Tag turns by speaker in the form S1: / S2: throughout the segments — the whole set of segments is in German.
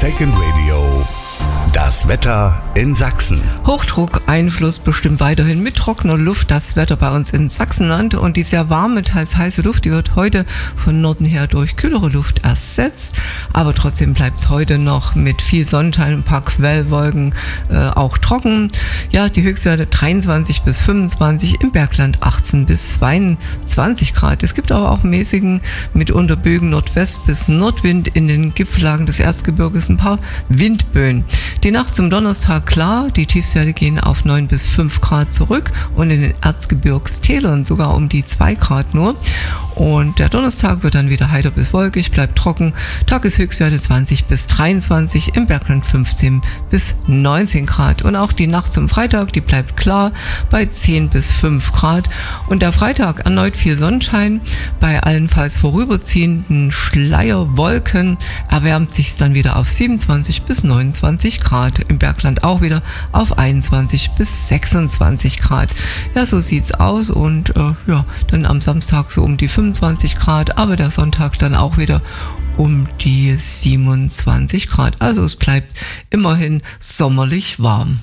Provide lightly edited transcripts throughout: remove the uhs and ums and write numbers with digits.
S1: Second Radio. Das Wetter in Sachsen.
S2: Hochdruckeinfluss bestimmt weiterhin mit trockener Luft das Wetter bei uns in Sachsenland, und die sehr warme, teils heiße Luft, die wird heute von Norden her durch kühlere Luft ersetzt, aber trotzdem bleibt es heute noch mit viel Sonnenschein, ein paar Quellwolken, auch trocken. Ja, die Höchstwerte 23 bis 25, im Bergland 18 bis 22 Grad. Es gibt aber auch mäßigen, mitunter Bögen Nordwest bis Nordwind in den Gipfellagen des Erzgebirges, ein paar Windböen. Die Nacht zum Donnerstag klar, die Tiefstwerte gehen auf 9 bis 5 Grad zurück und in den Erzgebirgstälern sogar um die 2 Grad nur. Und der Donnerstag wird dann wieder heiter bis wolkig, bleibt trocken. Tageshöchstwerte 20 bis 23, im Bergland 15 bis 19 Grad. Und auch die Nacht zum Freitag, die bleibt klar bei 10 bis 5 Grad. Und der Freitag erneut viel Sonnenschein. Bei allenfalls vorüberziehenden Schleierwolken erwärmt sich dann wieder auf 27 bis 29 Grad. Im Bergland auch wieder auf 21 bis 26 Grad. Ja, so sieht's aus. Und dann am Samstag so um die 25 Grad, aber der Sonntag dann auch wieder um die 27 Grad. Also es bleibt immerhin sommerlich warm.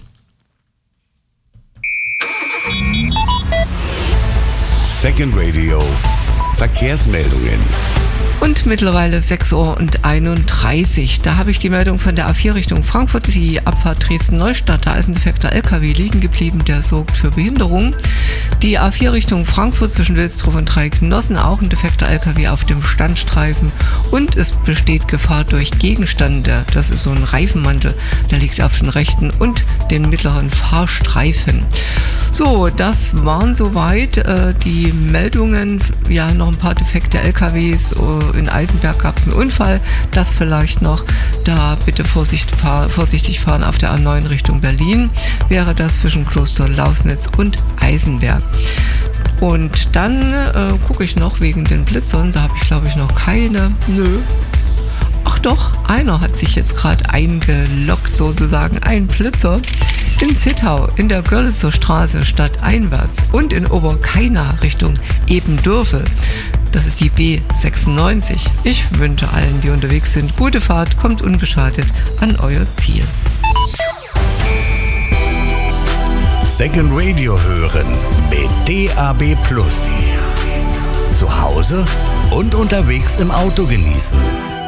S1: Second Radio. Verkehrsmeldungen.
S2: Und mittlerweile 6:31 Uhr. Da habe ich die Meldung von der A4 Richtung Frankfurt. Die Abfahrt Dresden-Neustadt, da ist ein defekter LKW liegen geblieben, der sorgt für Behinderung. Die A4 Richtung Frankfurt zwischen Wilsdruff und Dreiecknossen, auch ein defekter LKW auf dem Standstreifen. Und es besteht Gefahr durch Gegenstände. Das ist so ein Reifenmantel, der liegt auf den rechten und den mittleren Fahrstreifen. So, das waren soweit die Meldungen. Ja, noch ein paar defekte LKWs. In Eisenberg gab es einen Unfall. Das vielleicht noch. Da bitte vorsichtig fahren auf der A9 Richtung Berlin. Wäre das zwischen Kloster Lausnitz und Eisenberg. Und dann gucke ich noch wegen den Blitzern. Da habe ich, glaube ich, noch keine. Nö. Ach doch, einer hat sich jetzt gerade eingeloggt, sozusagen, ein Blitzer. In Zittau, in der Görlitzer Straße stadteinwärts und in Oberkaina Richtung Ebendürfe. Das ist die B96. Ich wünsche allen, die unterwegs sind, gute Fahrt, kommt unbeschadet an euer Ziel.
S1: Second Radio hören mit DAB+. Zu Hause und unterwegs im Auto genießen.